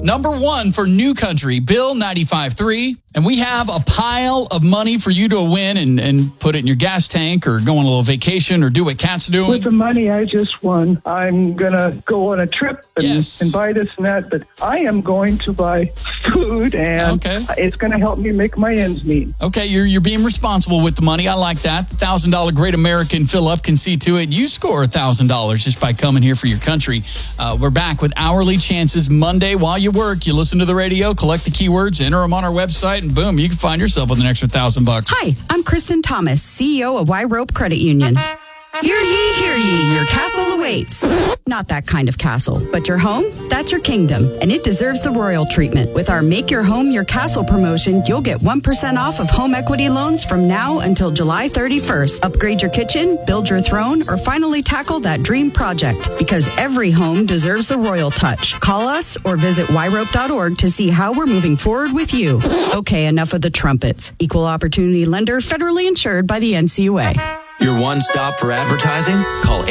Number 1 for New Country, Bill 95.3. And we have a pile of money for you to win and put it in your gas tank or go on a little vacation or do what Kat's doing. With the money I just won, I'm going to go on a trip and buy this and that. But I am going to buy food, and it's going to help me make my ends meet. Okay, you're being responsible with the money. I like that. The $1,000 Great American fill-up can see to it. You score $1,000 just by coming here for your country. We're back with Hourly Chances Monday. While you work, you listen to the radio, collect the keywords, enter them on our website, and boom, you can find yourself with an extra $1,000. Hi, I'm Kristen Thomas, CEO of Y Rope Credit Union. Hear ye, your castle awaits. Not that kind of castle, but your home, that's your kingdom, and it deserves the royal treatment. With our Make Your Home Your Castle promotion, you'll get 1% off of home equity loans from now until July 31st. Upgrade your kitchen, build your throne, or finally tackle that dream project, because every home deserves the royal touch. Call us or visit yrope.org to see how we're moving forward with you. Okay, enough of the trumpets. Equal opportunity lender, federally insured by the NCUA. Your one stop for advertising? Call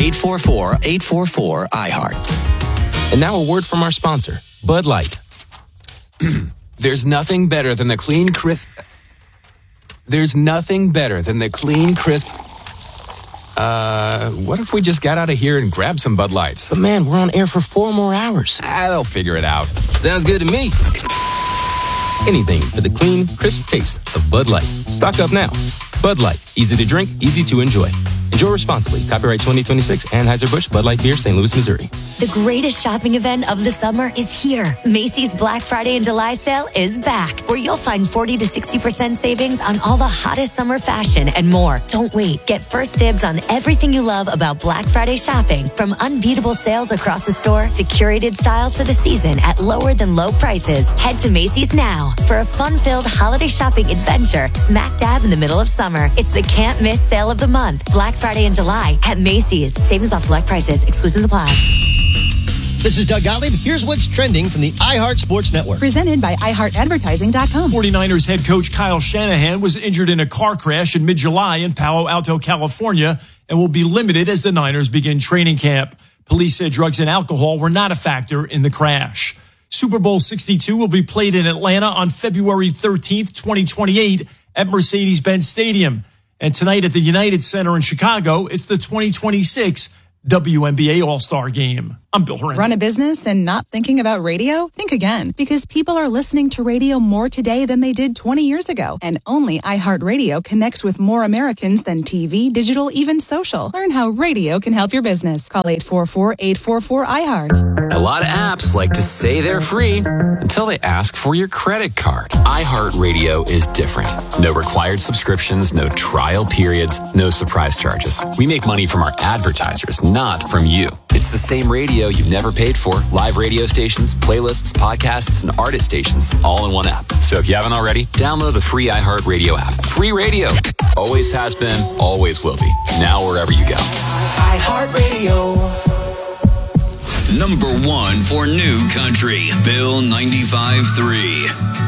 844-844-iHeart. And now a word from our sponsor, Bud Light. There's nothing better than the clean, crisp... what if we just got out of here and grabbed some Bud Lights? But man, we're on air for 4 more hours. They'll figure it out. Sounds good to me. Anything for the clean, crisp taste of Bud Light. Stock up now. Bud Light. Easy to drink, easy to enjoy. Enjoy responsibly. Copyright 2026, Anheuser-Busch, Bud Light Beer, St. Louis, Missouri. The greatest shopping event of the summer is here. Macy's Black Friday and July sale is back, where you'll find 40 to 60% savings on all the hottest summer fashion and more. Don't wait. Get first dibs on everything you love about Black Friday shopping, from unbeatable sales across the store to curated styles for the season at lower than low prices. Head to Macy's now for a fun-filled holiday shopping adventure smack dab in the middle of summer. It's the can't miss sale of the month. Black Friday in July at Macy's. Savings off select prices. Exclusions apply. This is Doug Gottlieb. Here's what's trending from the iHeart Sports Network. Presented by iHeartAdvertising.com. 49ers head coach Kyle Shanahan was injured in a car crash in mid-July in Palo Alto, California, and will be limited as the Niners begin training camp. Police said drugs and alcohol were not a factor in the crash. Super Bowl 62 will be played in Atlanta on February 13th, 2028 at Mercedes-Benz Stadium. And tonight at the United Center in Chicago, it's the 2026 WNBA All-Star Game. I'm Bill Horan. Run a business and not thinking about radio? Think again, because people are listening to radio more today than they did 20 years ago. And only iHeartRadio connects with more Americans than TV, digital, even social. Learn how radio can help your business. Call 844-844-iHeart. A lot of apps like to say they're free until they ask for your credit card. iHeartRadio is different. No required subscriptions, no trial periods, no surprise charges. We make money from our advertisers, not from you. It's the same radio you've never paid for. Live radio stations, playlists, podcasts, and artist stations, all in one app. So if you haven't already, download the free iHeartRadio app. Free radio. Always has been, always will be. Now wherever you go. iHeartRadio. Number 1 for New Country, Bill 95.3.